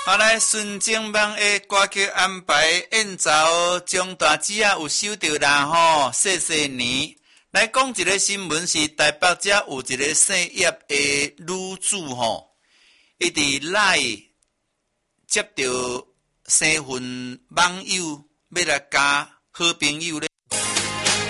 后来孙正邦的歌曲安排演奏，张大姊啊有收到啦吼，细年。来讲一个新闻是台北遮有一个姓叶的女子吼，伊伫赖接到生份网友要来加好朋友咧。